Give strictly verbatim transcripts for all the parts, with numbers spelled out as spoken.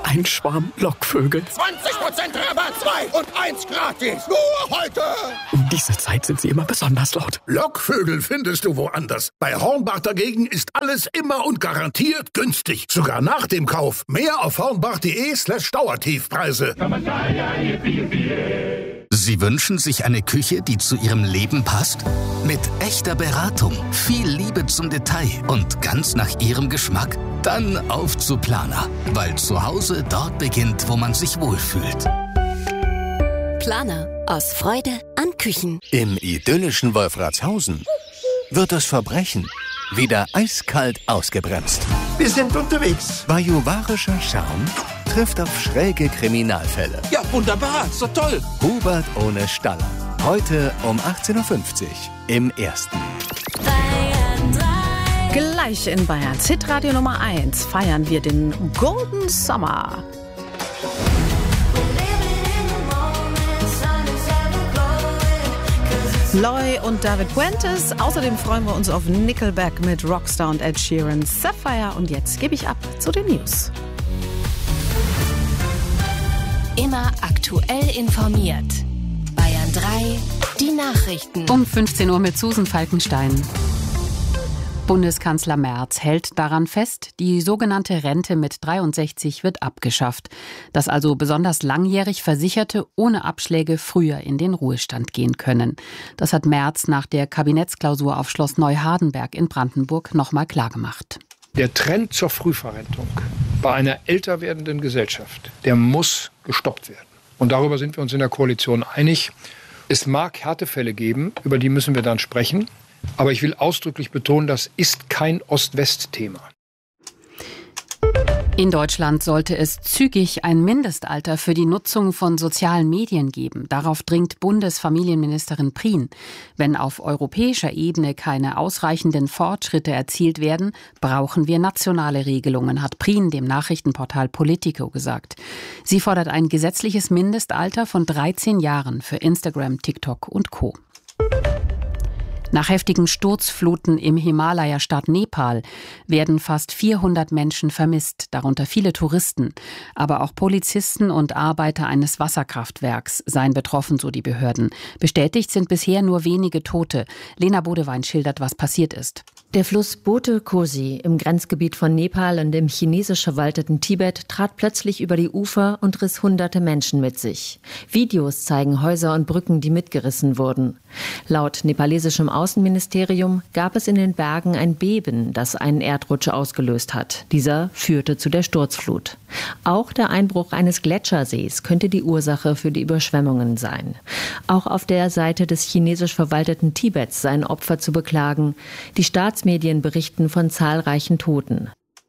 ein Schwarm Lockvögel. zwanzig Prozent Rabatt, zwei und eins gratis. Nur heute. Um diese Zeit sind sie immer besonders laut. Lockvögel findest du woanders. Bei Hornbach dagegen ist alles immer und garantiert günstig. Sogar nach dem Kauf. Mehr auf hornbach.de slash Dauertiefpreise. Sie wünschen sich eine Küche, die zu Ihrem Leben passt? Mit echter Beratung, viel Liebe zum Detail und ganz nach Ihrem Geschmack? Dann auf zu Planer, weil zu Hause dort beginnt, wo man sich wohlfühlt. Planer, aus Freude an Küchen. Im idyllischen Wolfratshausen wird das Verbrechen wieder eiskalt ausgebremst. Wir sind unterwegs. Bajuwarischer Charme trifft auf schräge Kriminalfälle. Ja, wunderbar, so toll. Hubert ohne Staller. Heute um achtzehn Uhr fünfzig im Ersten. Gleich in Bayerns Hitradio Nummer eins feiern wir den Golden Summer. Loy und David Puentes. Außerdem freuen wir uns auf Nickelback mit Rockstar und Ed Sheeran, Sapphire. Und jetzt gebe ich ab zu den News. Immer aktuell informiert. Bayern drei, die Nachrichten. Um fünfzehn Uhr mit Susan Falkenstein. Bundeskanzler Merz hält daran fest, die sogenannte Rente mit dreiundsechzig wird abgeschafft. Dass also besonders langjährig Versicherte ohne Abschläge früher in den Ruhestand gehen können. Das hat Merz nach der Kabinettsklausur auf Schloss Neuhardenberg in Brandenburg nochmal klargemacht. Der Trend zur Frühverrentung bei einer älter werdenden Gesellschaft, der muss gestoppt werden. Und darüber sind wir uns in der Koalition einig. Es mag Härtefälle geben, über die müssen wir dann sprechen. Aber ich will ausdrücklich betonen, das ist kein Ost-West-Thema. In Deutschland sollte es zügig ein Mindestalter für die Nutzung von sozialen Medien geben. Darauf dringt Bundesfamilienministerin Prien. Wenn auf europäischer Ebene keine ausreichenden Fortschritte erzielt werden, brauchen wir nationale Regelungen, hat Prien dem Nachrichtenportal Politico gesagt. Sie fordert ein gesetzliches Mindestalter von dreizehn Jahren für Instagram, TikTok und Co. Nach heftigen Sturzfluten im Himalaya-Staat Nepal werden fast vierhundert Menschen vermisst, darunter viele Touristen. Aber auch Polizisten und Arbeiter eines Wasserkraftwerks seien betroffen, so die Behörden. Bestätigt sind bisher nur wenige Tote. Lena Bodewein schildert, was passiert ist. Der Fluss Bote Kosi im Grenzgebiet von Nepal und dem chinesisch verwalteten Tibet trat plötzlich über die Ufer und riss hunderte Menschen mit sich. Videos zeigen Häuser und Brücken, die mitgerissen wurden. Laut nepalesischem Außenministerium gab es in den Bergen ein Beben, das einen Erdrutsch ausgelöst hat. Dieser führte zu der Sturzflut. Auch der Einbruch eines Gletschersees könnte die Ursache für die Überschwemmungen sein. Auch auf der Seite des chinesisch verwalteten Tibets seien Opfer zu beklagen. Die Staatsmedien berichten von zahlreichen Toten.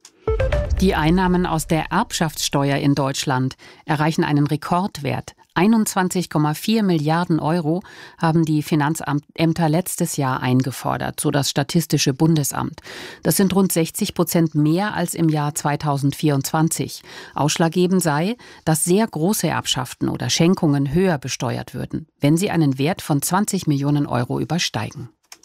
Die Einnahmen aus der Erbschaftssteuer in Deutschland erreichen einen Rekordwert. einundzwanzig Komma vier Milliarden Euro haben die Finanzämter letztes Jahr eingefordert, so das Statistische Bundesamt. Das sind rund sechzig Prozent mehr als im Jahr zweitausendvierundzwanzig. Ausschlaggebend sei, dass sehr große Erbschaften oder Schenkungen höher besteuert würden, wenn sie einen Wert von zwanzig Millionen Euro übersteigen.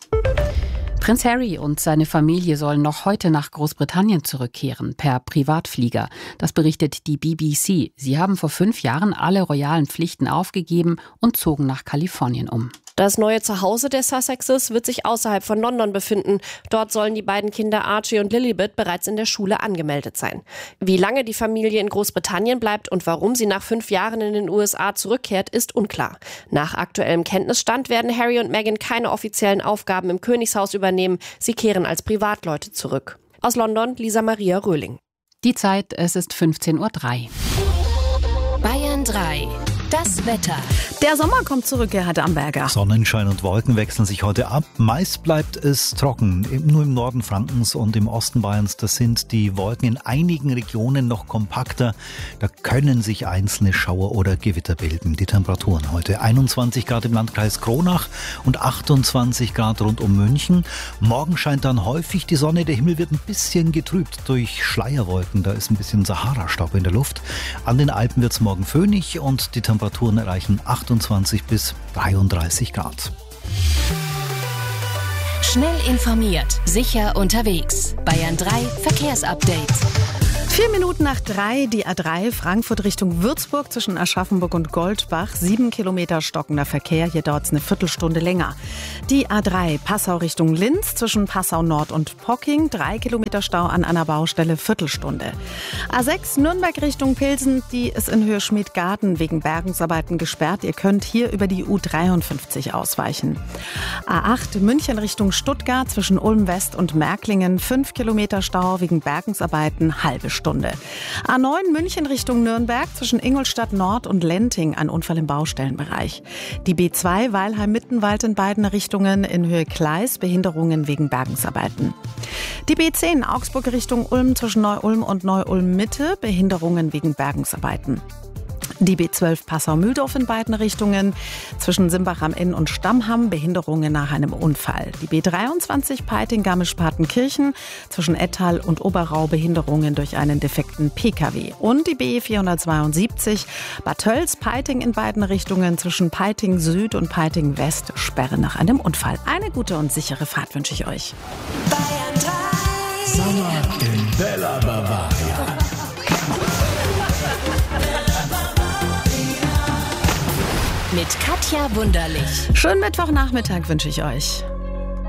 Prinz Harry und seine Familie sollen noch heute nach Großbritannien zurückkehren, per Privatflieger. Das berichtet die B B C. Sie haben vor fünf Jahren alle royalen Pflichten aufgegeben und zogen nach Kalifornien um. Das neue Zuhause der Sussexes wird sich außerhalb von London befinden. Dort sollen die beiden Kinder Archie und Lilibet bereits in der Schule angemeldet sein. Wie lange die Familie in Großbritannien bleibt und warum sie nach fünf Jahren in den U S A zurückkehrt, ist unklar. Nach aktuellem Kenntnisstand werden Harry und Meghan keine offiziellen Aufgaben im Königshaus übernehmen. Sie kehren als Privatleute zurück. Aus London, Lisa Maria Röhling. Die Zeit, es ist fünfzehn Uhr drei. Bayern drei. Das Wetter. Der Sommer kommt zurück, Gerhard Amberger. Sonnenschein und Wolken wechseln sich heute ab. Meist bleibt es trocken. Nur im Norden Frankens und im Osten Bayerns, da sind die Wolken in einigen Regionen noch kompakter. Da können sich einzelne Schauer oder Gewitter bilden. Die Temperaturen heute einundzwanzig Grad im Landkreis Kronach und achtundzwanzig Grad rund um München. Morgen scheint dann häufig die Sonne. Der Himmel wird ein bisschen getrübt durch Schleierwolken. Da ist ein bisschen Sahara-Staub in der Luft. An den Alpen wird es morgen föhnig und die Temperaturen erreichen achtundzwanzig bis dreiunddreißig Grad. Schnell informiert, sicher unterwegs. Bayern drei Verkehrsupdate. Vier Minuten nach drei, die A drei, Frankfurt Richtung Würzburg zwischen Aschaffenburg und Goldbach. Sieben Kilometer stockender Verkehr, hier dauert es eine Viertelstunde länger. Die A drei, Passau Richtung Linz zwischen Passau Nord und Pocking. Drei Kilometer Stau an einer Baustelle, Viertelstunde. A sechs, Nürnberg Richtung Pilsen, die ist in Höhe Schmidgarten wegen Bergungsarbeiten gesperrt. Ihr könnt hier über die U dreiundfünfzig ausweichen. A acht, München Richtung Stuttgart zwischen Ulm West und Märklingen. Fünf Kilometer Stau wegen Bergungsarbeiten, halbe Stunde. A neun München Richtung Nürnberg zwischen Ingolstadt Nord und Lenting, ein Unfall im Baustellenbereich. Die B zwei Weilheim-Mittenwald in beiden Richtungen, in Höhe Kleis, Behinderungen wegen Bergungsarbeiten. Die B zehn Augsburg Richtung Ulm zwischen Neu-Ulm und Neu-Ulm-Mitte, Behinderungen wegen Bergungsarbeiten. Die B zwölf Passau-Mühldorf in beiden Richtungen, zwischen Simbach am Inn und Stammham, Behinderungen nach einem Unfall. Die B dreiundzwanzig Peiting-Garmisch-Partenkirchen, zwischen Ettal und Oberrau, Behinderungen durch einen defekten P K W. Und die B vierhundertzweiundsiebzig Bad Tölz-Peiting in beiden Richtungen, zwischen Peiting Süd und Peiting West, Sperre nach einem Unfall. Eine gute und sichere Fahrt wünsche ich euch. Sommer in Bella Bavaria. Mit Katja Wunderlich. Schönen Mittwochnachmittag wünsche ich euch.